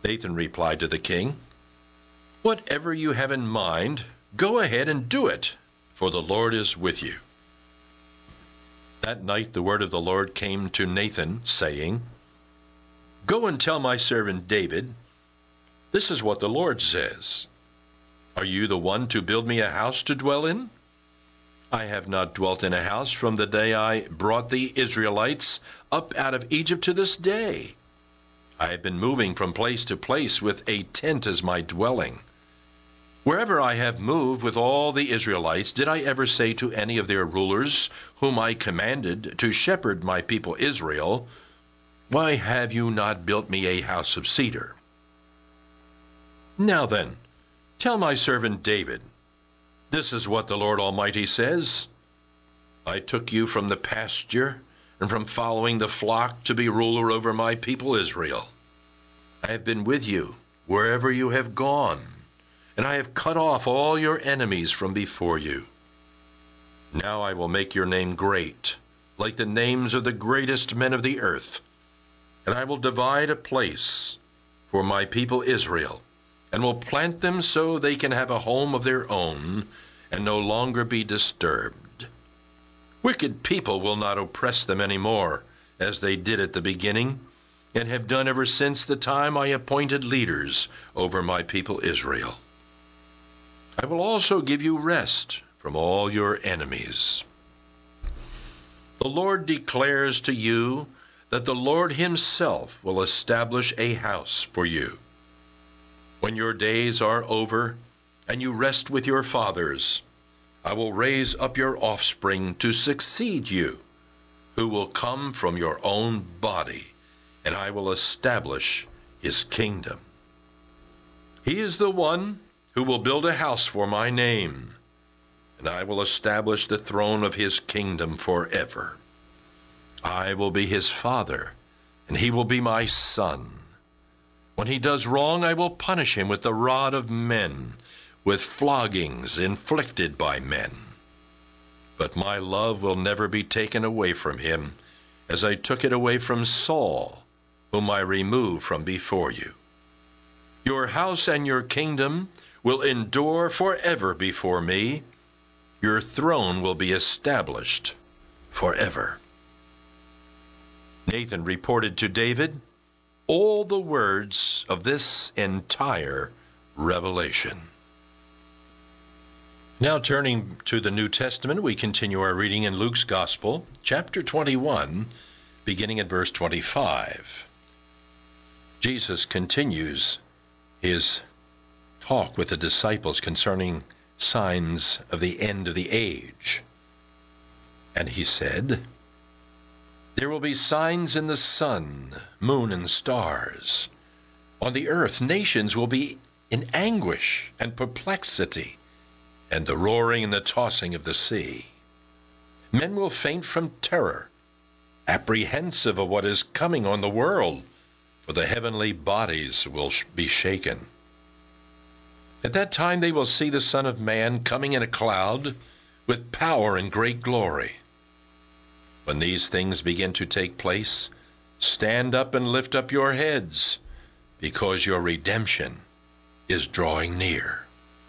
Nathan replied to the king, "Whatever you have in mind, go ahead and do it, for the Lord is with you." That night the word of the Lord came to Nathan, saying, "Go and tell my servant David, this is what the Lord says. Are you the one to build me a house to dwell in? I have not dwelt in a house from the day I brought the Israelites up out of Egypt to this day. I have been moving from place to place with a tent as my dwelling. Wherever I have moved with all the Israelites, did I ever say to any of their rulers, whom I commanded to shepherd my people Israel, 'Why have you not built me a house of cedar?' Now then, tell my servant David, this is what the Lord Almighty says. I took you from the pasture and from following the flock to be ruler over my people Israel. I have been with you wherever you have gone, and I have cut off all your enemies from before you. Now I will make your name great, like the names of the greatest men of the earth, and I will divide a place for my people Israel, and will plant them so they can have a home of their own and no longer be disturbed. Wicked people will not oppress them any more, as they did at the beginning, and have done ever since the time I appointed leaders over my people Israel. I will also give you rest from all your enemies. The Lord declares to you that the Lord himself will establish a house for you. When your days are over and you rest with your fathers, I will raise up your offspring to succeed you, who will come from your own body, and I will establish his kingdom. He is the one who will build a house for my name, and I will establish the throne of his kingdom forever. I will be his father, and he will be my son. When he does wrong, I will punish him with the rod of men, with floggings inflicted by men. But my love will never be taken away from him, as I took it away from Saul, whom I removed from before you. Your house and your kingdom will endure forever before me. Your throne will be established forever." Nathan reported to David all the words of this entire revelation. Now turning to the New Testament, we continue our reading in Luke's Gospel, chapter 21, beginning at verse 25. Jesus continues his talk with the disciples concerning signs of the end of the age. And he said, "There will be signs in the sun, moon, and stars. On the earth, nations will be in anguish and perplexity, and the roaring and the tossing of the sea. Men will faint from terror, apprehensive of what is coming on the world, for the heavenly bodies will be shaken. At that time they will see the Son of Man coming in a cloud with power and great glory. When these things begin to take place, stand up and lift up your heads, because your redemption is drawing near."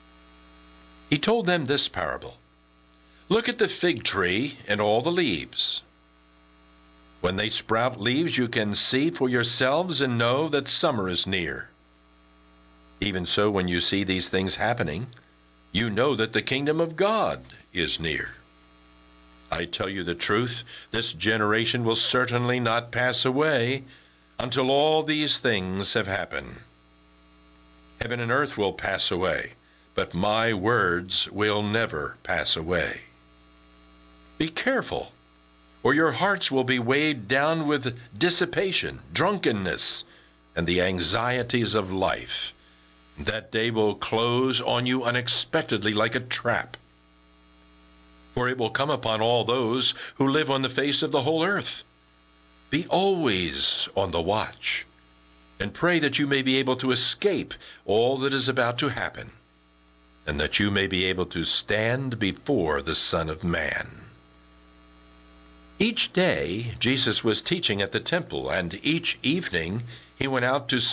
He told them this parable. "Look at the fig tree and all the leaves. When they sprout leaves, you can see for yourselves and know that summer is near. Even so, when you see these things happening, you know that the kingdom of God is near. I tell you the truth, this generation will certainly not pass away until all these things have happened. Heaven and earth will pass away, but my words will never pass away. Be careful, or your hearts will be weighed down with dissipation, drunkenness, and the anxieties of life. That day will close on you unexpectedly like a trap. For it will come upon all those who live on the face of the whole earth. Be always on the watch, and pray that you may be able to escape all that is about to happen, and that you may be able to stand before the Son of Man." Each day Jesus was teaching at the temple, and each evening he went out to